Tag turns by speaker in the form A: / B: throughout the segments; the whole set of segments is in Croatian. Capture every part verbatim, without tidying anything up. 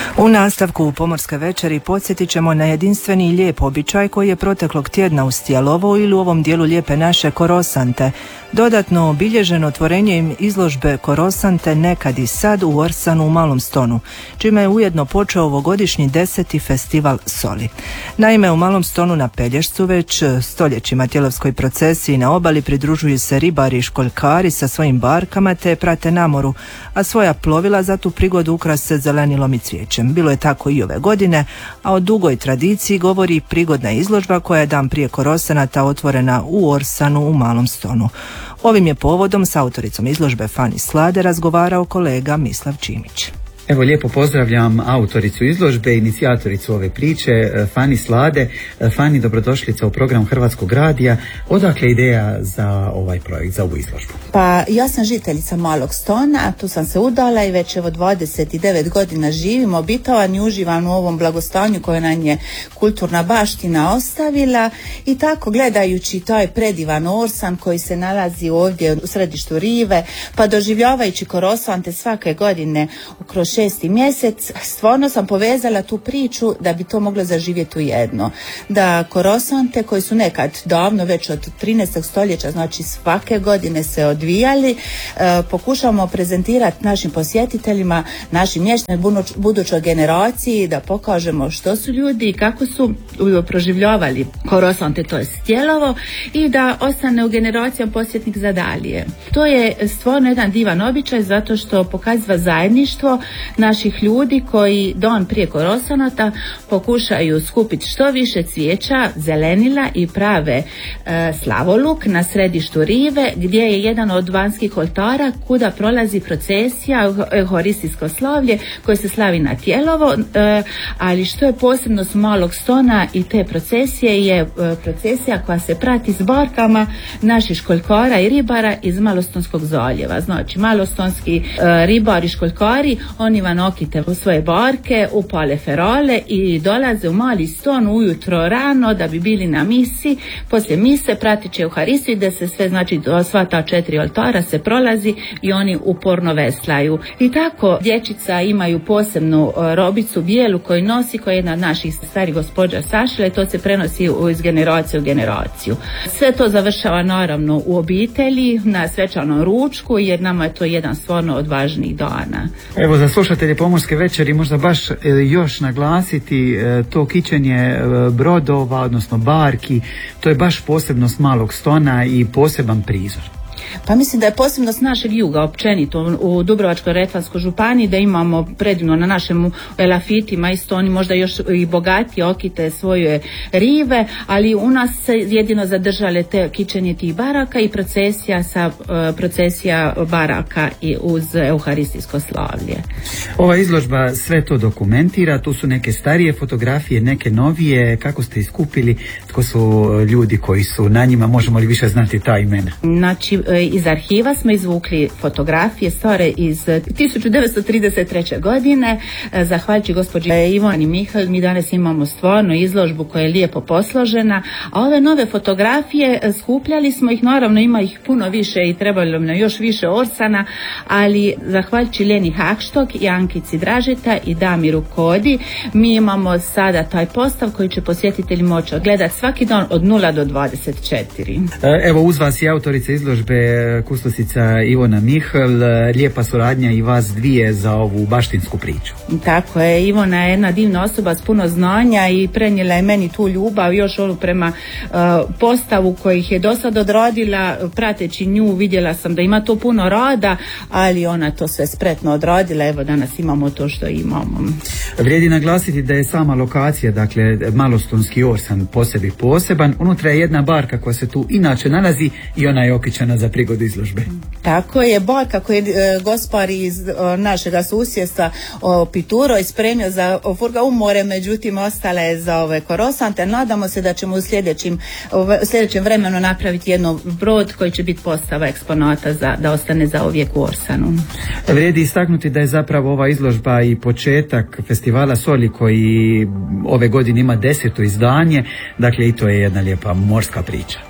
A: U nastavku Pomorske večeri podsjetit ćemo na jedinstveni i lijep običaj koji je proteklog tjedna u Stjelovo ili u ovom dijelu Lijepe naše Korosante dodatno obilježeno otvorenjem izložbe Korosante nekad i sad u Orsanu u Malom Stonu, čime je ujedno počeo ovogodišnji deseti festival soli. Naime, u Malom Stonu na Pelješcu već stoljećima tjelovskoj procesiji na obali pridružuju se ribari i školjkari sa svojim barkama te prate namoru, a svoja plovila za tu prigodu ukrase zelenilom i cvijećem. Bilo je tako i ove godine, a o dugoj tradiciji govori prigodna izložba koja je dan prije Korosanata otvorena u Orsanu u Malom Stonu. Ovim je povodom s autoricom izložbe Fani Slade razgovarao kolega Mislav Čimić.
B: Evo, lijepo pozdravljam autoricu izložbe, inicijatoricu ove priče, Fani Slade. Fani, dobrodošlica u program Hrvatskog radija. Odakle ideja za ovaj projekt, za ovu izložbu?
C: Pa ja sam žiteljica Malog Stona, tu sam se udala i već evo dvadeset devet godina živim, obitovan i uživam u ovom blagostanju koje nam je kulturna baština ostavila i tako gledajući taj predivan Orsan koji se nalazi ovdje u središtu rive, pa doživljavajući Korosante svake godine kroz šesti mjesec, stvarno sam povezala tu priču da bi to moglo zaživjeti u jedno. Da Korosante koji su nekad davno, već od trinaestog stoljeća, znači svake godine se odvijali, e, pokušamo prezentirati našim posjetiteljima, našim mještanima, budućoj generaciji, da pokažemo što su ljudi i kako su proživljavali Korosante, to je Stjelovo, i da ostane u generacijama posjetnik za dalje. To je stvarno jedan divan običaj zato što pokazuje zajedništvo naših ljudi koji dan prije Korosanata pokušaju skupiti što više cvijeća, zelenila i prave e, slavoluk na središtu rive gdje je jedan od vanjskih oltara kuda prolazi procesija, euharistijsko slavlje koje se slavi na Tjelovo, e, ali što je posebno s Malog Stona i te procesije je e, procesija koja se prati s barkama naših školjkara i ribara iz Malostonskog zaljeva. Znači malostonski e, ribari i školjkari, oni van okite u svoje barke, upale ferale i dolaze u Mali Ston ujutro rano da bi bili na misi. Poslije mise pratiće Euharistiju da se sve, znači sva ta četiri oltara se prolazi i oni uporno veslaju. I tako dječica imaju posebnu robicu bijelu koju nosi, koja je jedna od naših starih gospođa sašila i to se prenosi iz generacije u generaciju. Sve to završava naravno u obitelji na svečanom ručku jer nama je to jedan stvarno od važnijih dana.
B: Evo, za slušatelje Pomorske večeri možda baš e, još naglasiti e, to kićenje e, brodova, odnosno barki, to je baš posebnost Malog Stona i poseban prizor.
C: Pa mislim da je posebnost našeg juga općenito u Dubrovačko-Neretvanskoj županiji, da imamo predivno na našem elafitima isto oni možda još i bogatije okite svoje rive, ali u nas se jedino zadržale te kičenje tih baraka i procesija sa procesija baraka i uz euharistijsko slavlje.
B: Ova izložba sve to dokumentira, tu su neke starije fotografije, neke novije. Kako ste iskupili, tko su ljudi koji su na njima, možemo li više znati ta imena?
C: Znači, iz arhiva smo izvukli fotografije stare iz tisuću devetsto trideset treće godine. Zahvaljujući gospođi Ivani Mihalj mi danas imamo stvarno izložbu koja je lijepo posložena, a ove nove fotografije skupljali smo ih, naravno ima ih puno više i trebalo nam još više Orsana, ali zahvaljujući Leni Hakštog i Ankici Dražeta i Damiru Kodi mi imamo sada taj postav koji će posjetitelji moći gledati svaki dan od nula do dvadeset četiri.
B: Evo, uz vas je autorica izložbe kustosica Ivona Mihalj, lijepa suradnja i vas dvije za ovu baštinsku priču.
C: Tako je, Ivona je jedna divna osoba s puno znanja i prenijela je meni tu ljubav, još onu prema uh, postavu kojih je do sad odradila. Prateći nju vidjela sam da ima to puno rada, ali ona to sve spretno odradila. Evo, danas imamo to što imamo.
B: Vrijedi naglasiti da je sama lokacija, dakle Malostonski Orsan, po sebi poseban. Unutra je jedna barka koja se tu inače nalazi i ona je okićena za prigodu izložbe.
C: Tako je, barka koju je e, gospar iz e, našega susjedstva Pituro ispremio za furga u more, međutim ostala je za ove Korosante. Nadamo se da ćemo u sljedećim, u sljedećem vremenu napraviti jedno brod koji će biti postava eksponata za, da ostane za uvijek u Orsanu.
B: Vrijedi istaknuti da je zapravo ova izložba i početak festivala soli koji ove godine ima deseto izdanje, dakle i to je jedna lijepa morska priča.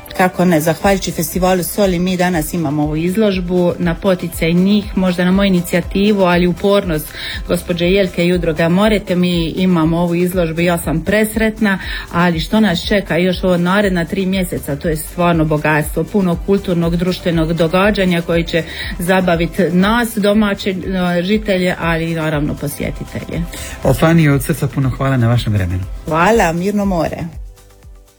C: kako ne, zahvaljujući festivalu Soli mi danas imamo ovu izložbu na poticaj njih, možda na moju inicijativu, ali upornost gospođe Jelke i udruga Morete mi imamo ovu izložbu. Ja sam presretna, ali što nas čeka još ovo naredna tri mjeseca, to je stvarno bogatstvo, puno kulturnog, društvenog događanja koji će zabaviti nas, domaće žitelje, ali i naravno posjetitelje.
B: Fani, od srca puno hvala na vašem vremenu.
C: Hvala, mirno more.